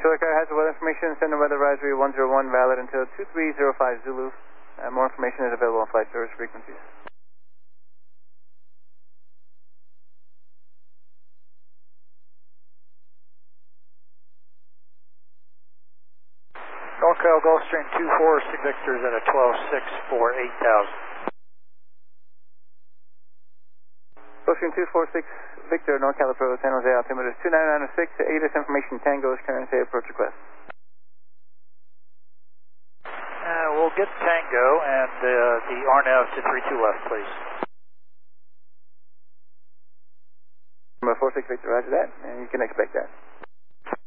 SolarCar has the weather information. Send the weather advisory 101 valid until 2305 Zulu. More information is available on flight service frequencies. NorCal Gulfstream 246 Victor is at a 12.6 for 8,000. Gulfstream 246 Victor, NorCal approach, San Jose altimeter is 29906, ATIS information Tango's current say approach request. We'll get Tango and the RNAV to 32 left, please. Number 46 Victor, roger that, and you can expect that.